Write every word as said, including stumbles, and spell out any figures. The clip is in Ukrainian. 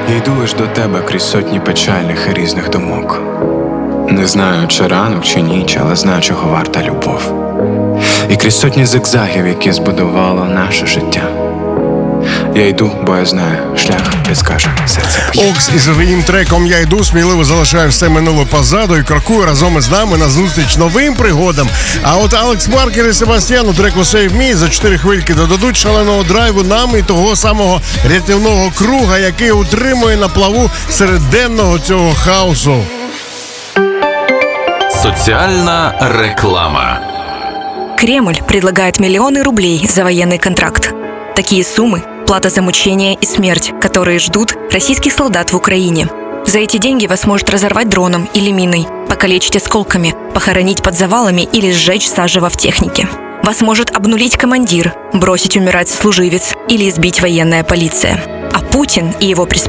Я йду лиш до тебе крізь сотні печальних і різних думок. Не знаю, чи ранок, чи ніч, але знаю, чого варта любов. І крізь сотні зигзагів, які збудувало наше життя. Я йду, бо я знаю, шлях підскаже серце. Окс із своїм треком «Я йду» сміливо залишає все минуле позаду і крокує разом із нами на зустріч новим пригодам. А от Алекс Маркер і Себастьян у треку «Save Me» за чотири хвильки додадуть шаленого драйву нам і того самого рятівного круга, який утримує на плаву серед денного цього хаосу. Социальная реклама. Кремль предлагает миллионы рублей за военный контракт. Такие суммы – плата за мучения и смерть, которые ждут российских солдат в Украине. За эти деньги вас может разорвать дроном или миной, покалечить осколками, похоронить под завалами или сжечь заживо в технике. Вас может обнулить командир, бросить умирать служивец или избить военная полиция. А Путин и его приспешники